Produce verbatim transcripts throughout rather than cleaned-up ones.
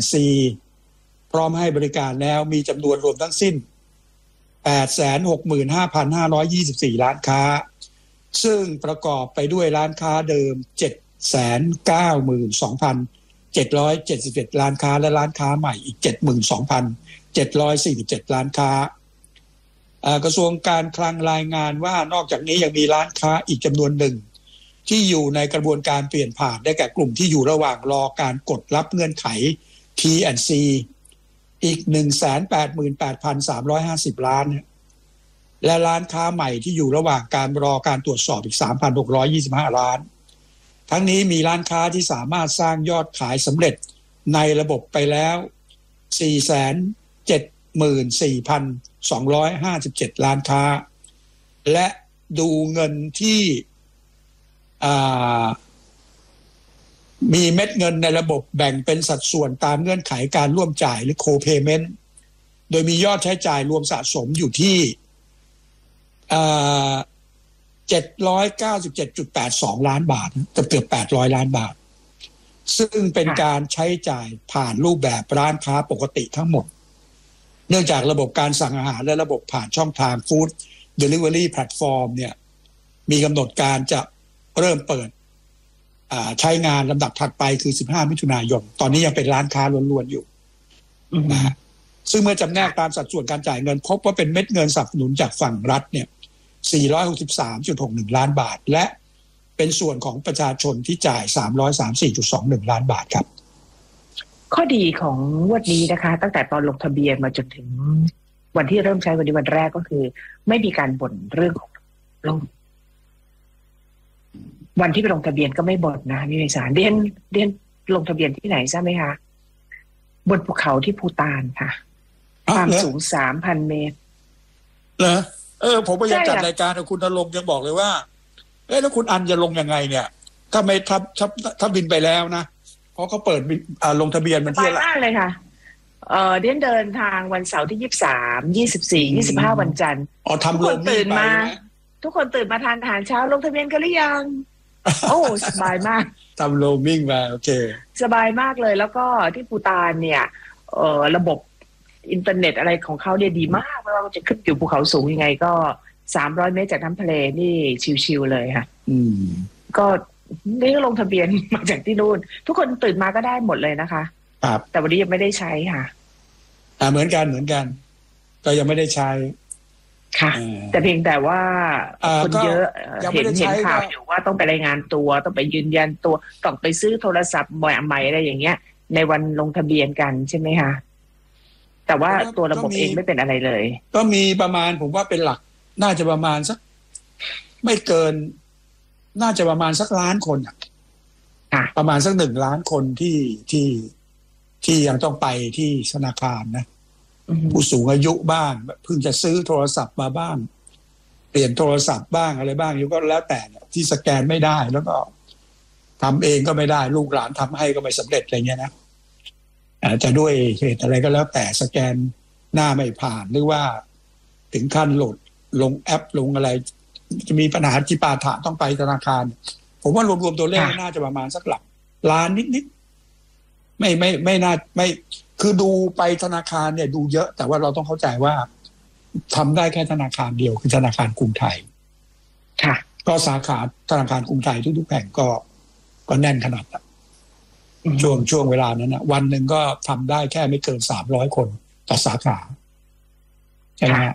andซี พร้อมให้บริการแล้วมีจำนวนรวมทั้งสิ้น แปดแสนหกหมื่นห้าพันห้าร้อยยี่สิบสี่ ร้านค้าซึ่งประกอบไปด้วยร้านค้าเดิม เจ็ดแสนเก้าหมื่นสองพันเจ็ดร้อยเจ็ดสิบเอ็ด ร้านค้าและร้านค้าใหม่อีก เจ็ดหมื่นสองพันเจ็ดร้อยสี่สิบเจ็ด ร้านค้ากระทรวงการคลังรายงานว่านอกจากนี้ยังมีร้านค้าอีกจำนวนหนึ่งที่อยู่ในกระบวนการเปลี่ยนผ่านได้แก่กลุ่มที่อยู่ระหว่างรอการกดรับเงื่อนไข ที แอนด์ ซี อีก หนึ่งแสนแปดหมื่นแปดพันสามร้อยห้าสิบ ล้านและร้านค้าใหม่ที่อยู่ระหว่างการรอการตรวจสอบอีก สามพันหกร้อยยี่สิบห้า ล้านทั้งนี้มีร้านค้าที่สามารถสร้างยอดขายสำเร็จในระบบไปแล้ว สี่แสนเจ็ดหมื่นสี่พันสองร้อยห้าสิบเจ็ด ล้านค้าและดูเงินที่มีเม็ดเงินในระบบแบ่งเป็นสัดส่วนตามเงื่อนไขการร่วมจ่ายหรือ co-payment โดยมียอดใช้จ่ายรวมสะสมอยู่ที่เจ็ดร้อยเก้าสิบเจ็ดจุดแปดสอง ล้านบาทเกือบเกือบแปดร้อยล้านบาทซึ่งเป็นการใช้จ่ายผ่านรูปแบบร้านค้าปกติทั้งหมดเนื่องจากระบบการสั่งอาหารและระบบผ่านช่องทาง Food Delivery Platform เนี่ยมีกำหนดการจะเริ่มเปิดใช้งานลำดับถัดไปคือสิบห้ามิถุนายนตอนนี้ยังเป็นร้านค้าล้วนๆอยู่นะซึ่งเมื่อจำแนกตามสัดส่วนการจ่ายเงินพบว่าเป็นเม็ดเงินสนับสนุนจากฝั่งรัฐเนี่ย สี่ร้อยหกสิบสามจุดหกหนึ่ง ล้านบาทและเป็นส่วนของประชาชนที่จ่าย สามร้อยสามสิบสี่จุดสองหนึ่ง ล้านบาทครับข้อดีของงวดนี้นะคะตั้งแต่ตอนลงทะเบียนมาจนถึงวันที่เริ่มใช้วันนี้วันแรกก็คือไม่มีการบ่นเรื่องของลงวันที่ไปลงทะเบียนก็ไม่บ่นนะพี่ไพศาลเรียนเรียนลงทะเบียนที่ไหนทราบไหมคะบนภูเขาที่ภูฏานค่ะความสูง สามพัน เมตรเหรอเออผมพยายามจัดรายการกับคุณณรงค์ยังบอกเลยว่าเอ๊ะแล้วคุณอันจะลงยังไงเนี่ยถ้าไม่ถ้าถ้าถ้าบินไปแล้วนะเพราะเขาเปิดอ่าลงทะเบียนมันที่อะไรมากเลยค่ะเอ่อเดินเดินทางวันเสาร์ที่ยี่สิบสาม ยี่สิบสี่ ยี่สิบห้าวันจันทร์อ๋อทำลงตื่นมาทุกคนตื่นมาทานอาหารเช้าลงทะเบียนกันหรือยังโอ้สบายมากทำโรมมิ่งมาโอเคสบายมากเลยแล้วก็ที่ภูฏานเนี่ยเอ่อระบบอินเทอร์เน็ตอะไรของเขาเนี่ยดีมากไม่ว่าจะขึ้นอยู่ภูเขาสูงยังไงก็สามร้อยเมตรจากน้ำทะเลนี่ชิวๆเลยค่ะอืมก็นี่ก็ลงทะเบียนมาจากที่นู่นทุกคนตื่นมาก็ได้หมดเลยนะคะครับแต่วันนี้ยังไม่ได้ใช้ค่ะอ่าเหมือนกันเหมือนกันก็ยังไม่ได้ใช้ค่ะแต่เพียงแต่ว่าคนเยอะเห็นเห็นข่าวอยู่ว่าต้องไปรายงานตัวต้องไปยืนยันตัวต้องไปซื้อโทรศัพท์ใหม่อะไรอย่างเงี้ยในวันลงทะเบียนกันใช่ไหมคะแต่ว่าตัวระบบเองไม่เป็นอะไรเลยก็มีประมาณผมว่าเป็นหลักน่าจะประมาณสักไม่เกินน่าจะประมาณสักล้านคนอ่ะประมาณสักหนึ่งล้านคนที่ที่ที่ยังต้องไปที่ธนาคารนะผู้สูงอายุบ้างเพิ่งจะซื้อโทรศัพท์มาบ้างเปลี่ยนโทรศัพท์บ้างอะไรบ้างอยู่ก็แล้วแต่ที่สแกนไม่ได้แล้วก็ทำเองก็ไม่ได้ลูกหลานทำให้ก็ไม่สำเร็จอะไรเงี้ยนะอาจจะด้วยเหตุอะไรก็แล้วแต่สแกนหน้าไม่ผ่านหรือว่าถึงขั้นโหลดลงแอปลงอะไรจะมีปัญหาจิปาถะต้องไปธนาคารผมว่ารวมๆตัวเลขน่าจะประมาณสักหลักล้านนิดๆไม่ไม่ไม่น่าไม่คือดูไปธนาคารเนี่ยดูเยอะแต่ว่าเราต้องเข้าใจว่าทำได้แค่ธนาคารเดียวคือธนาคารกรุงไทยค่ะก็สาขาธนาคารกรุงไทยทุกๆแห่งก็ก็แน่นขนาดนั้นช่วงช่วงเวลานั้นนะวันหนึ่งก็ทำได้แค่ไม่เกินสามร้อยคนต่อสาขาใช่ไหมฮะ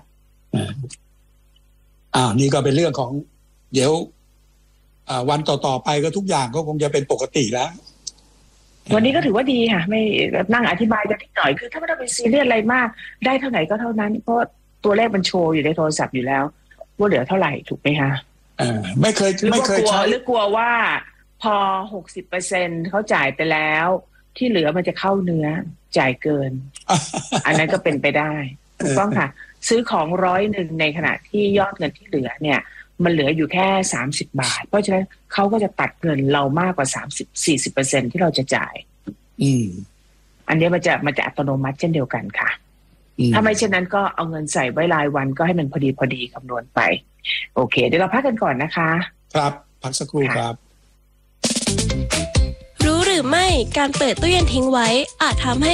อ่านี่ก็เป็นเรื่องของเดี๋ยวอ่าวันต่อๆไปก็ทุกอย่างก็คงจะเป็นปกติแล้ววันนี้ก็ถือว่าดีค่ะไม่นั่งอธิบายกันนิดหน่อยคือถ้าไม่ต้องไปซีเรียสอะไรมากได้เท่าไหร่ก็เท่านั้นเพราะตัวเลขมันโชว์อยู่ในโทรศัพท์อยู่แล้วว่าเหลือเท่าไหร่ถูกไหมคะอ่าไม่เคยไม่เคยใช้หรือกลัวว่าพอ หกสิบเปอร์เซ็นต์ เขาจ่ายไปแล้วที่เหลือมันจะเข้าเนื้อจ่ายเกิน อันนั้นก็เป็นไปได้ถูกต้องค่ะซื้อของร้อยหนึ่งในขณะที่ยอดเงินที่เหลือเนี่ยมันเหลืออยู่แค่สามสิบบาทเพราะฉะนั้นเขาก็จะตัดเงินเรามากกว่า สามสิบ สี่สิบเปอร์เซ็นต์ ที่เราจะจ่ายอืมอันนี้มันจะมันจะอัตโนมัติเช่นเดียวกันค่ะถ้าไม่เช่นนั้นก็เอาเงินใส่ไว้รายวันก็ให้มันพอดีพอดีคำนวณไปโอเคเดี๋ยวเราพักกันก่อนนะคะครับพักสักครู่ครับรู้หรือไม่การเปิดตู้เย็นทิ้งไว้อาจทำให้